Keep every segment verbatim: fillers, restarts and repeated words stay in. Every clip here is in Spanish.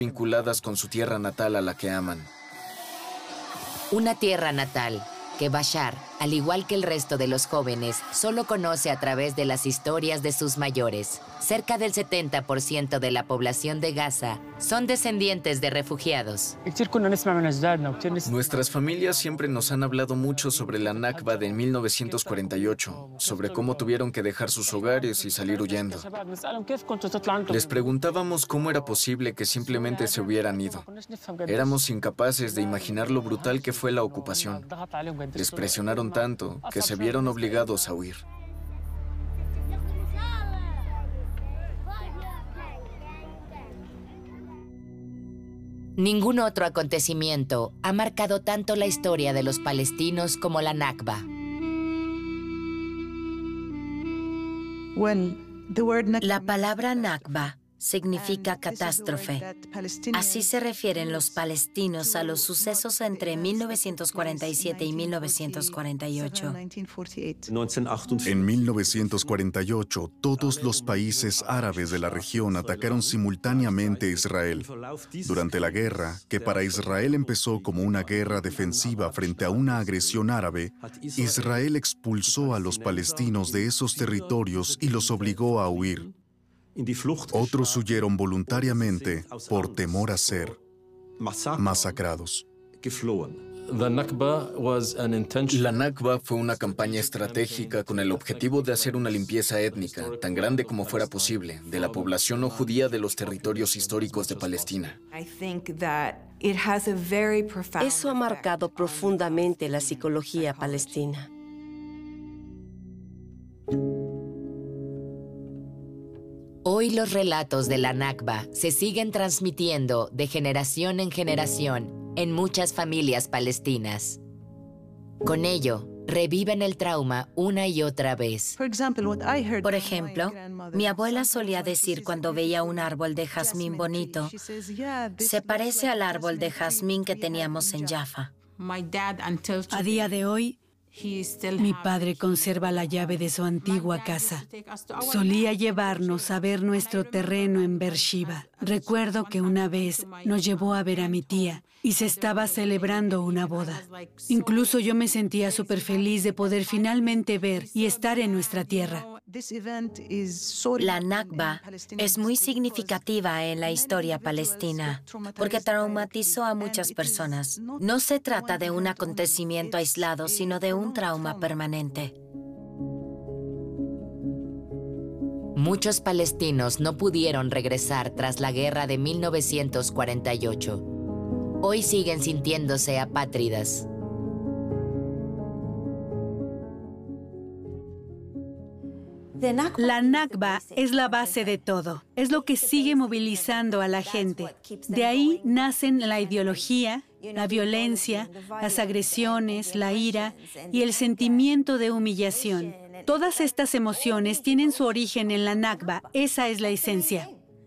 vinculadas con su tierra natal a la que aman. Una tierra natal que Bashar, al igual que el resto de los jóvenes, solo conoce a través de las historias de sus mayores. Cerca del setenta por ciento de la población de Gaza son descendientes de refugiados. Nuestras familias siempre nos han hablado mucho sobre la Nakba de mil novecientos cuarenta y ocho, sobre cómo tuvieron que dejar sus hogares y salir huyendo. Les preguntábamos cómo era posible que simplemente se hubieran ido. Éramos incapaces de imaginar lo brutal que fue la ocupación. Les presionaron tanto que se vieron obligados a huir. Ningún otro acontecimiento ha marcado tanto la historia de los palestinos como la Nakba. La palabra Nakba significa catástrofe. Así se refieren los palestinos a los sucesos entre mil novecientos cuarenta y siete y mil novecientos cuarenta y ocho. En mil novecientos cuarenta y ocho, todos los países árabes de la región atacaron simultáneamente a Israel. Durante la guerra, que para Israel empezó como una guerra defensiva frente a una agresión árabe, Israel expulsó a los palestinos de esos territorios y los obligó a huir. Otros huyeron voluntariamente por temor a ser masacrados. La Nakba fue una campaña estratégica con el objetivo de hacer una limpieza étnica, tan grande como fuera posible, de la población no judía de los territorios históricos de Palestina. Eso ha marcado profundamente la psicología palestina. Hoy los relatos de la Nakba se siguen transmitiendo de generación en generación en muchas familias palestinas. Con ello, reviven el trauma una y otra vez. Por ejemplo, mi abuela solía decir cuando veía un árbol de jazmín bonito, se parece al árbol de jazmín que teníamos en Jaffa. A día de hoy, mi padre conserva la llave de su antigua casa. Solía llevarnos a ver nuestro terreno en Beersheba. Recuerdo que una vez nos llevó a ver a mi tía y se estaba celebrando una boda. Incluso yo me sentía súper feliz de poder finalmente ver y estar en nuestra tierra. La Nakba es muy significativa en la historia palestina porque traumatizó a muchas personas. No se trata de un acontecimiento aislado, sino de un trauma permanente. Muchos palestinos no pudieron regresar tras la guerra de mil novecientos cuarenta y ocho. Hoy siguen sintiéndose apátridas. La Nakba es la base de todo. Es lo que sigue movilizando a la gente. De ahí nacen la ideología, la violencia, las agresiones, la ira y el sentimiento de humillación. Todas estas emociones tienen su origen en la Nakba. Esa es la esencia.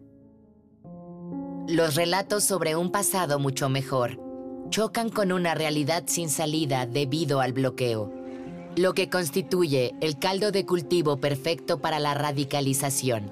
Los relatos sobre un pasado mucho mejor chocan con una realidad sin salida debido al bloqueo, lo que constituye el caldo de cultivo perfecto para la radicalización.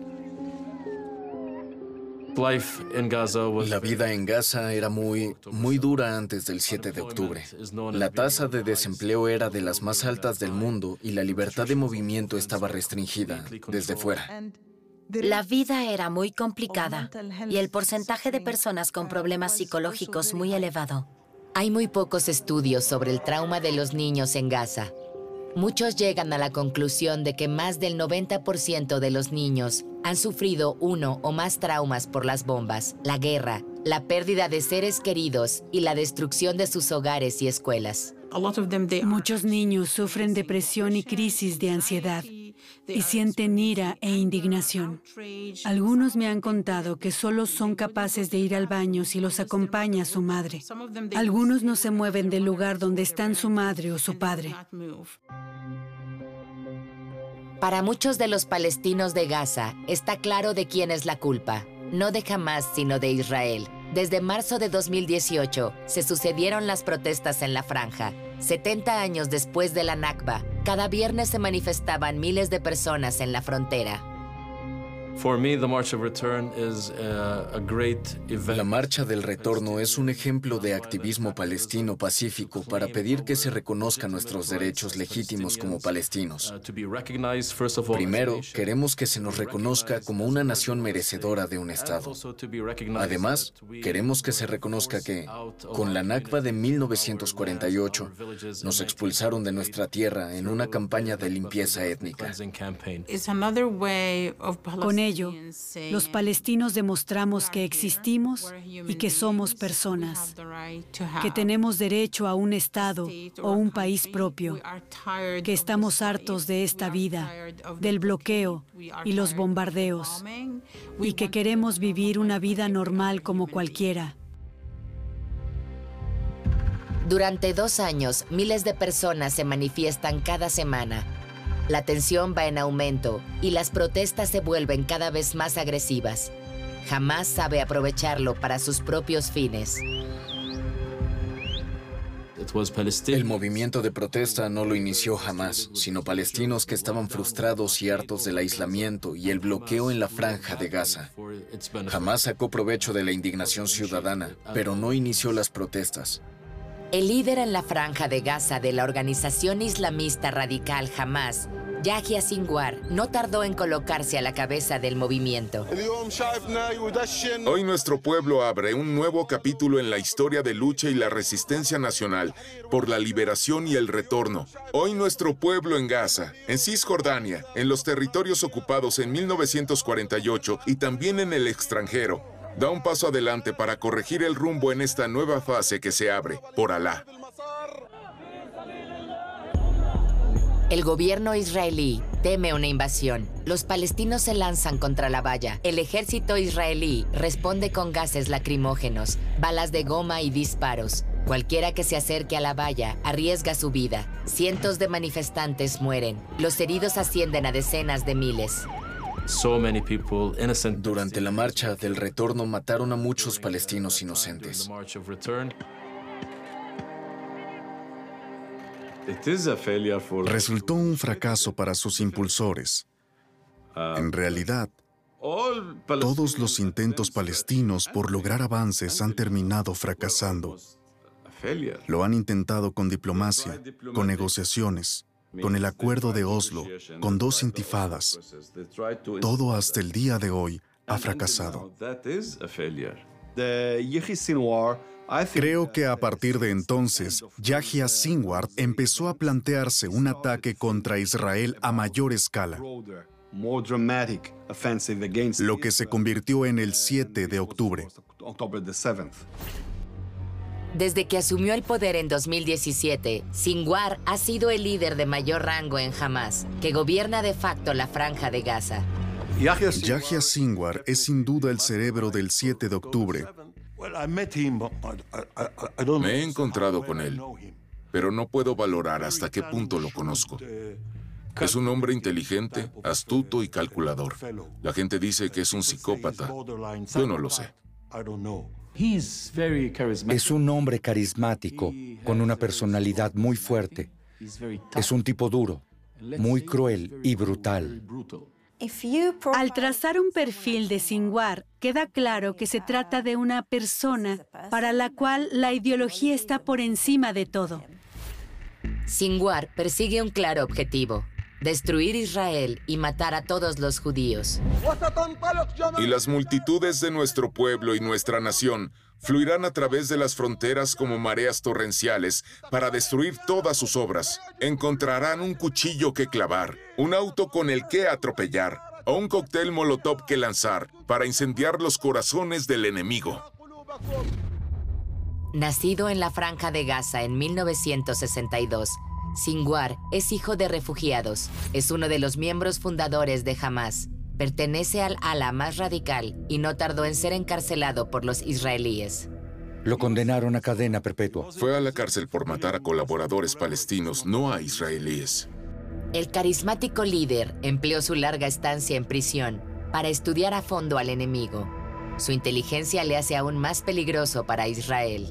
La vida en Gaza era muy, muy dura antes del siete de octubre. La tasa de desempleo era de las más altas del mundo y la libertad de movimiento estaba restringida desde fuera. La vida era muy complicada y el porcentaje de personas con problemas psicológicos muy elevado. Hay muy pocos estudios sobre el trauma de los niños en Gaza. Muchos llegan a la conclusión de que más del noventa por ciento de los niños han sufrido uno o más traumas por las bombas, la guerra, la pérdida de seres queridos y la destrucción de sus hogares y escuelas. Muchos niños sufren depresión y crisis de ansiedad y sienten ira e indignación. Algunos me han contado que solo son capaces de ir al baño si los acompaña su madre. Algunos no se mueven del lugar donde están su madre o su padre. Para muchos de los palestinos de Gaza, está claro de quién es la culpa. No de Hamás, sino de Israel. Desde marzo de dos mil dieciocho, se sucedieron las protestas en la franja. setenta años después de la Nakba, cada viernes se manifestaban miles de personas en la frontera. La Marcha del Retorno es un ejemplo de activismo palestino pacífico para pedir que se reconozcan nuestros derechos legítimos como palestinos. Primero, queremos que se nos reconozca como una nación merecedora de un Estado. Además, queremos que se reconozca que, con la Nakba de mil novecientos cuarenta y ocho, nos expulsaron de nuestra tierra en una campaña de limpieza étnica. Con ello, los palestinos demostramos que existimos y que somos personas, que tenemos derecho a un Estado o un país propio, que estamos hartos de esta vida, del bloqueo y los bombardeos, y que queremos vivir una vida normal como cualquiera. Durante dos años, miles de personas se manifiestan cada semana. La tensión va en aumento y las protestas se vuelven cada vez más agresivas. Hamás sabe aprovecharlo para sus propios fines. El movimiento de protesta no lo inició Hamás, sino palestinos que estaban frustrados y hartos del aislamiento y el bloqueo en la Franja de Gaza. Hamás sacó provecho de la indignación ciudadana, pero no inició las protestas. El líder en la Franja de Gaza de la organización islamista radical Hamás, Yahya Sinwar, no tardó en colocarse a la cabeza del movimiento. Hoy nuestro pueblo abre un nuevo capítulo en la historia de lucha y la resistencia nacional por la liberación y el retorno. Hoy nuestro pueblo en Gaza, en Cisjordania, en los territorios ocupados en mil novecientos cuarenta y ocho y también en el extranjero, da un paso adelante para corregir el rumbo en esta nueva fase que se abre, por Alá. El gobierno israelí teme una invasión. Los palestinos se lanzan contra la valla. El ejército israelí responde con gases lacrimógenos, balas de goma y disparos. Cualquiera que se acerque a la valla arriesga su vida. Cientos de manifestantes mueren. Los heridos ascienden a decenas de miles. Durante la marcha del retorno mataron a muchos palestinos inocentes. Resultó un fracaso para sus impulsores. En realidad, todos los intentos palestinos por lograr avances han terminado fracasando. Lo han intentado con diplomacia, con negociaciones, con el Acuerdo de Oslo, con dos intifadas. Todo hasta el día de hoy ha fracasado. Creo que a partir de entonces, Yahya Sinwar empezó a plantearse un ataque contra Israel a mayor escala, lo que se convirtió en el siete de octubre. Desde que asumió el poder en dos mil diecisiete, Sinwar ha sido el líder de mayor rango en Hamás, que gobierna de facto la Franja de Gaza. Yahya Sinwar es sin duda el cerebro del siete de octubre. Me he encontrado con él, pero no puedo valorar hasta qué punto lo conozco. Es un hombre inteligente, astuto y calculador. La gente dice que es un psicópata. Yo no lo sé. Es un hombre carismático, con una personalidad muy fuerte. Es un tipo duro, muy cruel y brutal. Al trazar un perfil de Sinwar, queda claro que se trata de una persona para la cual la ideología está por encima de todo. Sinwar persigue un claro objetivo: destruir Israel y matar a todos los judíos. Y las multitudes de nuestro pueblo y nuestra nación fluirán a través de las fronteras como mareas torrenciales para destruir todas sus obras. Encontrarán un cuchillo que clavar, un auto con el que atropellar, o un cóctel molotov que lanzar para incendiar los corazones del enemigo. Nacido en la Franja de Gaza en mil novecientos sesenta y dos, Sinwar es hijo de refugiados. Es uno de los miembros fundadores de Hamás. Pertenece al ala más radical y no tardó en ser encarcelado por los israelíes. Lo condenaron a cadena perpetua. Fue a la cárcel por matar a colaboradores palestinos, no a israelíes. El carismático líder empleó su larga estancia en prisión para estudiar a fondo al enemigo. Su inteligencia le hace aún más peligroso para Israel.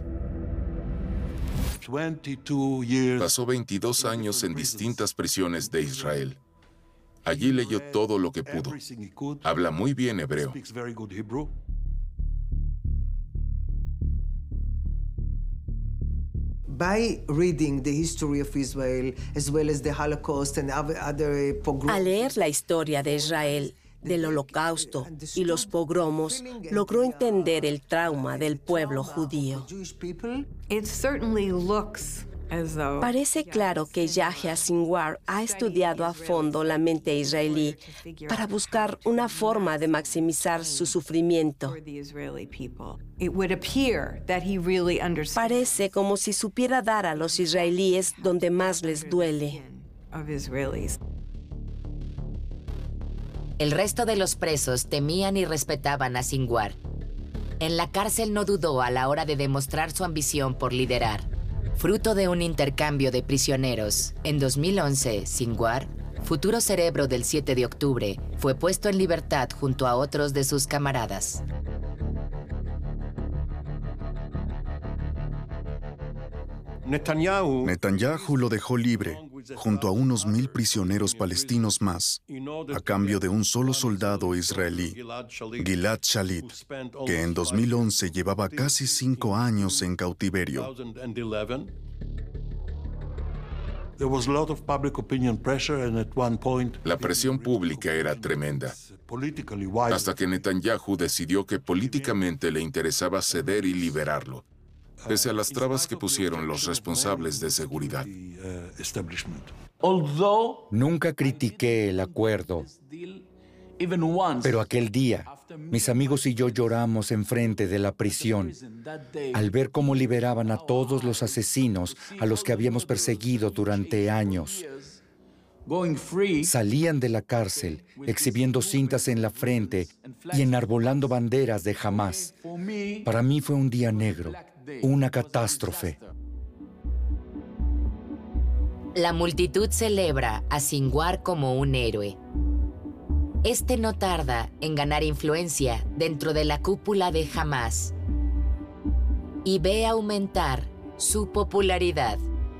Pasó veintidós años en distintas prisiones de Israel. Allí leyó todo lo que pudo. Habla muy bien hebreo. Al leer la historia de Israel, del Holocausto y los pogromos, logró entender el trauma del pueblo judío. Parece claro que Yahya Sinwar ha estudiado a fondo la mente israelí para buscar una forma de maximizar su sufrimiento. Parece como si supiera dar a los israelíes donde más les duele. El resto de los presos temían y respetaban a Sinwar. En la cárcel no dudó a la hora de demostrar su ambición por liderar. Fruto de un intercambio de prisioneros, en dos mil once, Sinwar, futuro cerebro del siete de octubre, fue puesto en libertad junto a otros de sus camaradas. Netanyahu lo dejó libre, junto a unos mil prisioneros palestinos más, a cambio de un solo soldado israelí, Gilad Shalit, que en dos mil once llevaba casi cinco años en cautiverio. La presión pública era tremenda, hasta que Netanyahu decidió que políticamente le interesaba ceder y liberarlo, pese a las trabas que pusieron los responsables de seguridad. Nunca critiqué el acuerdo, pero aquel día, mis amigos y yo lloramos enfrente de la prisión al ver cómo liberaban a todos los asesinos a los que habíamos perseguido durante años. Salían de la cárcel exhibiendo cintas en la frente y enarbolando banderas de Hamás. Para mí fue un día negro, una catástrofe. La multitud celebra a Sinwar como un héroe. Este no tarda en ganar influencia dentro de la cúpula de Hamás y ve aumentar su popularidad.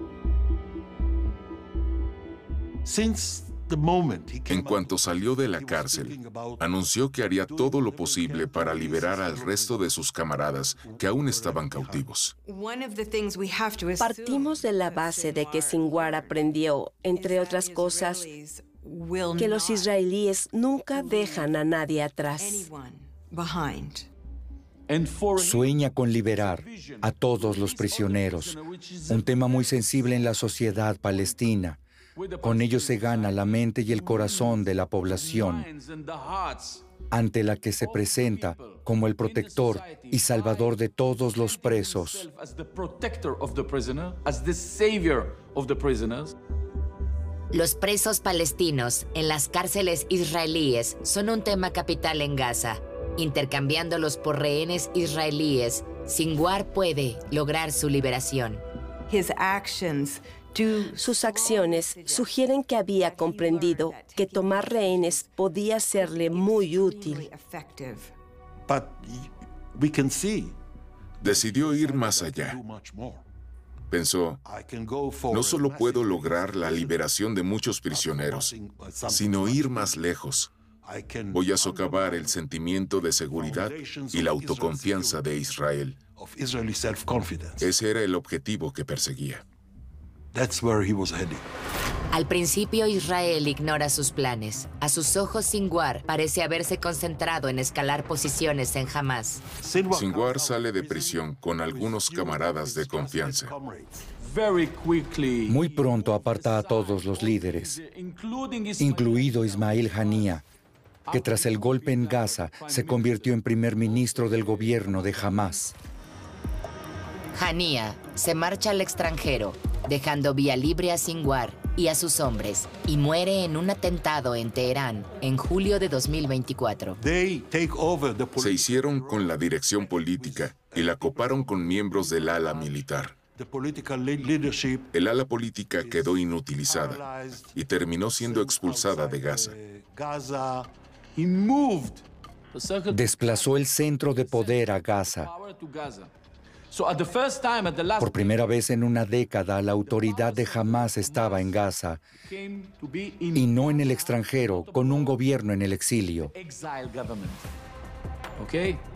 En cuanto salió de la cárcel, anunció que haría todo lo posible para liberar al resto de sus camaradas que aún estaban cautivos. Partimos de la base de que Sinwar aprendió, entre otras cosas, que los israelíes nunca dejan a nadie atrás. Sueña con liberar a todos los prisioneros, un tema muy sensible en la sociedad palestina. Con ello se gana la mente y el corazón de la población, ante la que se presenta como el protector y salvador de todos los presos. Los presos palestinos en las cárceles israelíes son un tema capital en Gaza. Intercambiándolos por rehenes israelíes, Sinwar puede lograr su liberación. Sus acciones sugieren que había comprendido que tomar rehenes podía serle muy útil. Decidió ir más allá. Pensó, no solo puedo lograr la liberación de muchos prisioneros, sino ir más lejos. Voy a socavar el sentimiento de seguridad y la autoconfianza de Israel. Ese era el objetivo que perseguía. Al principio, Israel ignora sus planes. A sus ojos, Sinwar parece haberse concentrado en escalar posiciones en Hamás. Sinwar sale de prisión con algunos camaradas de confianza. Muy pronto aparta a todos los líderes, incluido Ismail Haniyeh, que tras el golpe en Gaza se convirtió en primer ministro del gobierno de Hamás. Haniyeh se marcha al extranjero, dejando vía libre a Sinwar y a sus hombres, y muere en un atentado en Teherán en julio de dos mil veinticuatro. Se hicieron con la dirección política y la coparon con miembros del ala militar. El ala política quedó inutilizada y terminó siendo expulsada de Gaza. Desplazó el centro de poder a Gaza. Por primera vez en una década, la autoridad de Hamás estaba en Gaza y no en el extranjero, con un gobierno en el exilio.